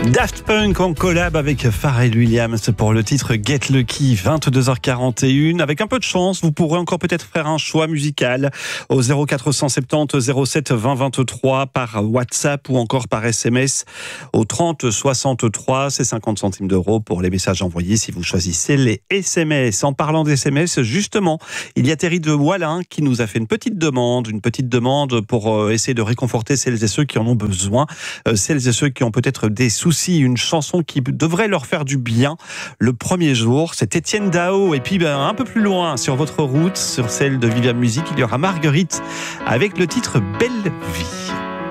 Daft Punk en collab avec Pharrell Williams pour le titre Get Lucky, 22h41. Avec un peu de chance, vous pourrez encore peut-être faire un choix musical au 0470 07 20 23 par WhatsApp ou encore par SMS au 30 63. C'est 50 centimes d'euros pour les messages envoyés si vous choisissez les SMS. En parlant d'SMS, justement, il y a Thierry de Wallin qui nous a fait une petite demande pour essayer de réconforter celles et ceux qui en ont besoin, celles et ceux qui ont peut-être des soucis, une chanson qui devrait leur faire du bien le premier jour. C'est Étienne Dao. Et puis un peu plus loin sur votre route, sur celle de Viviane Musique, il y aura Marguerite avec le titre Belle Vie.